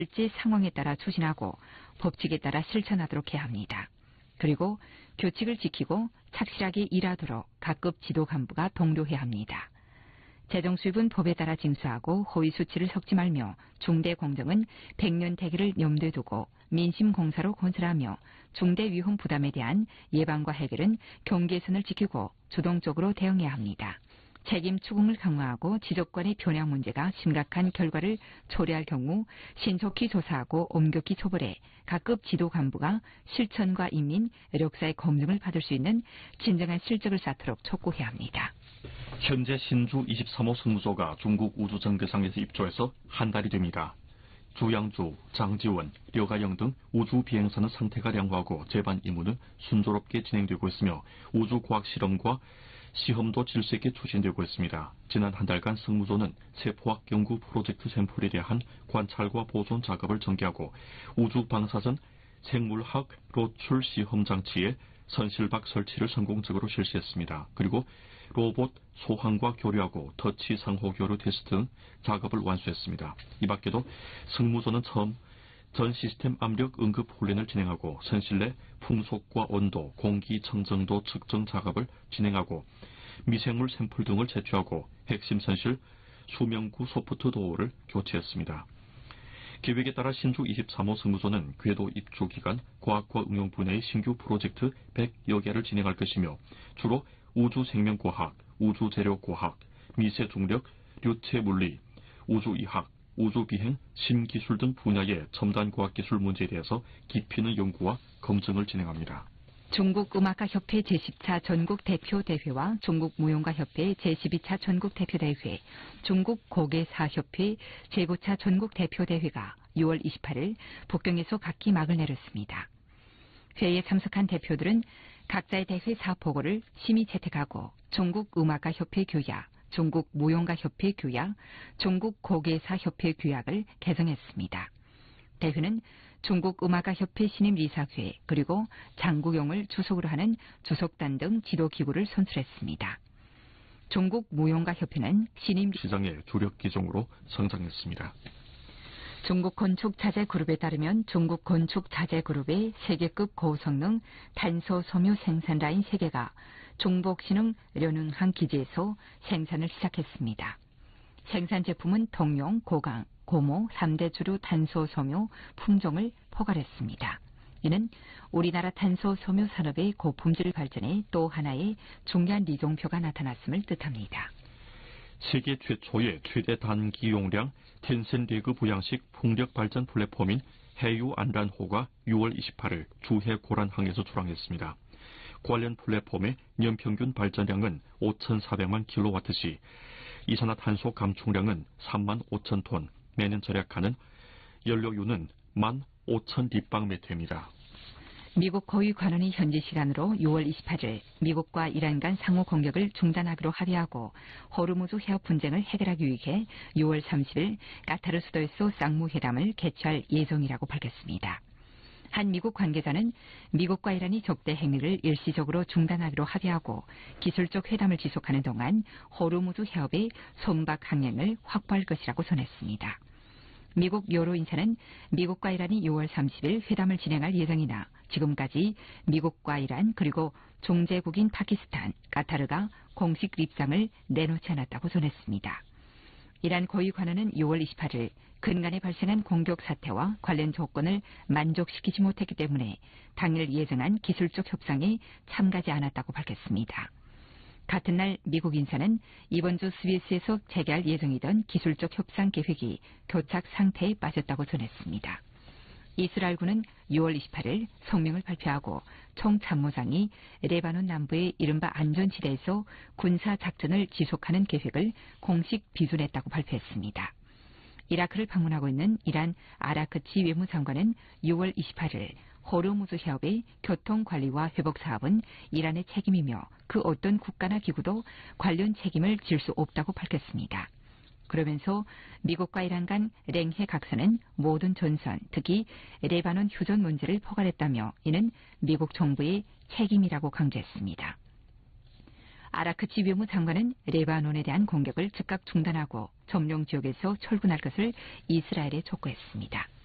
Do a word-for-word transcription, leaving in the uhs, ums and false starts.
실제 상황에 따라 추진하고 법칙에 따라 실천하도록 해야 합니다. 그리고 규칙을 지키고 착실하게 일하도록 각급 지도 간부가 독려해야 합니다. 재정 수입은 법에 따라 징수하고 허위 수치를 섞지 말며 중대 공정은 백년 대계를 염두에 두고 민심 공사로 건설하며 중대 위험 부담에 대한 예방과 해결은 경계선을 지키고 주동적으로 대응해야 합니다. 책임 추궁을 강화하고 지적관의 변형 문제가 심각한 결과를 초래할 경우 신속히 조사하고 엄격히 처벌해 각급 지도 간부가 실천과 인민, 역사의 검증을 받을 수 있는 진정한 실적을 쌓도록 촉구해야 합니다. 현재 신주 이십삼 호 승무조가 중국 우주정거장에서 입조해서 한 달이 됩니다. 주양주, 장지원, 려가영 등 우주 비행선의 상태가良好하고 제반 임무는 순조롭게 진행되고 있으며 우주과학 실험과 시험도 질서 있게 추진되고 있습니다. 지난 한 달간 승무조는 세포학 연구 프로젝트 샘플에 대한 관찰과 보존 작업을 전개하고 우주 방사선 생물학 로출 시험 장치에 선실박 설치를 성공적으로 실시했습니다. 그리고 로봇 소환과 교류하고 터치 상호 교류 테스트 등 작업을 완수했습니다. 이 밖에도 승무조는 처음 전 시스템 압력 응급 훈련을 진행하고 선실 내 풍속과 온도, 공기 청정도 측정 작업을 진행하고 미생물 샘플 등을 채취하고 핵심 선실 수명구 소프트 도어를 교체했습니다. 계획에 따라 신주 이십삼 호 승무조는 궤도 입주 기간 과학과 응용 분야의 신규 프로젝트 백여 개를 진행할 것이며 주로 우주생명과학, 우주재료과학, 미세중력, 류체물리, 우주이학, 우주비행, 신기술 등 분야의 첨단 과학기술 문제에 대해서 깊이 있는 연구와 검증을 진행합니다. 중국음악가협회 제십 차 전국대표대회와 중국무용가협회 제십이 차 전국대표대회, 중국고개사협회 제구 차 전국대표대회가 유월 이십팔일 북경에서 각기 막을 내렸습니다. 회의에 참석한 대표들은 각자의 대회 사보고를 심의 채택하고 중국음악가협회 규약, 중국무용가협회 규약, 중국고개사협회 규약을 개정했습니다. 대회는 중국음악가협회 신임이사회 그리고 장국용을 주석으로 하는 주석단 등 지도기구를 선출했습니다. 중국무용가협회는 신임 시장의 주력 기종으로 성장했습니다. 중국건축자재그룹에 따르면 중국건축자재그룹의 세계급 고성능 탄소섬유 생산 라인 세 개가 중복신흥 련흥항 기지에서 생산을 시작했습니다. 생산 제품은 통용, 고강, 고모 삼 대 주류 탄소섬유 품종을 포괄했습니다. 이는 우리나라 탄소섬유 산업의 고품질 발전에 또 하나의 중요한 리종표가 나타났음을 뜻합니다. 세계 최초의 최대 단기 용량 텐센리그 부양식 풍력 발전 플랫폼인 해유 안란호가 유월 이십팔일 주해 고란항에서 출항했습니다. 관련 플랫폼의 연평균 발전량은 오천사백만 킬로와트시, 이산화탄소 감축량은 삼만 오천 톤, 매년 절약하는 연료유는 만 오천立方메트입니다. 미국 고위 관원이 현지 시간으로 유월 이십팔일 미국과 이란 간 상호 공격을 중단하기로 합의하고 호르무즈 해협 분쟁을 해결하기 위해 유월 삼십일 카타르 수도에서 쌍무회담을 개최할 예정이라고 밝혔습니다. 한 미국 관계자는 미국과 이란이 적대 행위를 일시적으로 중단하기로 합의하고 기술적 회담을 지속하는 동안 호르무즈 해협의 선박 항행을 확보할 것이라고 전했습니다. 미국 여러 인사는 미국과 이란이 유월 삼십일 회담을 진행할 예정이나 지금까지 미국과 이란 그리고 종제국인 파키스탄, 카타르가 공식 입장을 내놓지 않았다고 전했습니다. 이란 고위 관원은 유월 이십팔일 근간에 발생한 공격 사태와 관련 조건을 만족시키지 못했기 때문에 당일 예정한 기술적 협상에 참가하지 않았다고 밝혔습니다. 같은 날 미국 인사는 이번 주 스위스에서 재개할 예정이던 기술적 협상 계획이 교착 상태에 빠졌다고 전했습니다. 이스라엘군은 유월 이십팔일 성명을 발표하고 총참모장이 레바논 남부의 이른바 안전지대에서 군사작전을 지속하는 계획을 공식 비준했다고 발표했습니다. 이라크를 방문하고 있는 이란 아라크치 외무장관은 유월 이십팔일 호르무즈 해협의 교통관리와 회복 사업은 이란의 책임이며 그 어떤 국가나 기구도 관련 책임을 질 수 없다고 밝혔습니다. 그러면서 미국과 이란 간 랭해 각서는 모든 전선, 특히 레바논 휴전 문제를 포괄했다며 이는 미국 정부의 책임이라고 강조했습니다. 아라크치 외무장관은 레바논에 대한 공격을 즉각 중단하고 점령 지역에서 철군할 것을 이스라엘에 촉구했습니다.